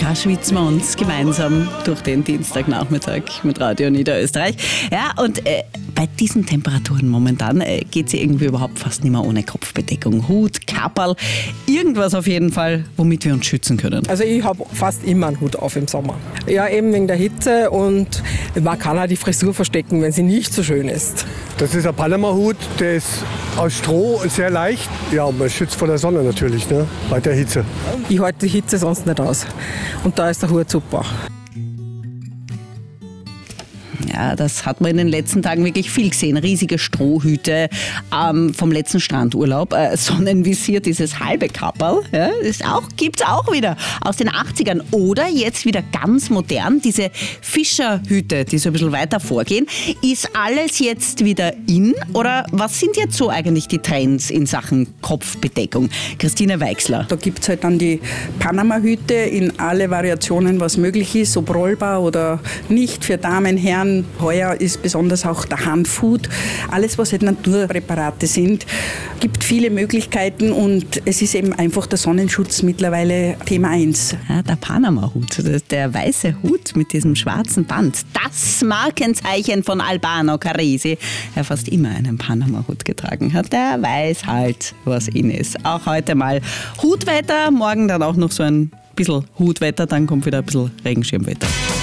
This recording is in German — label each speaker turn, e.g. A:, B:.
A: Da schwitzen wir uns gemeinsam durch den Dienstagnachmittag mit Radio Niederösterreich. Ja, und bei diesen Temperaturen momentan geht es irgendwie überhaupt fast nicht mehr ohne Kopfbedeckung. Hut, Kapperl, irgendwas auf jeden Fall, womit wir uns schützen können.
B: Also ich habe fast immer einen Hut auf im Sommer. Ja, eben wegen der Hitze, und man kann auch die Frisur verstecken, wenn sie nicht so schön ist.
C: Das ist ein Panama-Hut, der ist aus Stroh, sehr leicht. Ja, und man schützt vor der Sonne natürlich, ne? Bei der Hitze.
B: Ich halte die Hitze sonst nicht aus. Und da ist der Hut super.
A: Ja, das hat man in den letzten Tagen wirklich viel gesehen. Riesige Strohhüte vom letzten Strandurlaub. Sonnenvisier, dieses halbe Kapperl. Ja, gibt's auch wieder aus den 80ern. Oder jetzt wieder ganz modern, diese Fischerhüte, die so ein bisschen weiter vorgehen. Ist alles jetzt wieder in? Oder was sind jetzt so eigentlich die Trends in Sachen Kopfbedeckung? Christine Weixler.
D: Da gibt es halt dann die Panama-Hüte in alle Variationen, was möglich ist, ob rollbar oder nicht, für Damen, Herren. Heuer ist besonders auch der Hanfhut. Alles, was halt Naturpräparate sind, gibt viele Möglichkeiten, und es ist eben einfach der Sonnenschutz mittlerweile Thema 1.
A: Ja, der Panama-Hut, der weiße Hut mit diesem schwarzen Band, das Markenzeichen von Albano Carrisi, der fast immer einen Panama-Hut getragen hat, der weiß halt, was in ist. Auch heute mal Hutwetter, morgen dann auch noch so ein bisschen Hutwetter, dann kommt wieder ein bisschen Regenschirmwetter.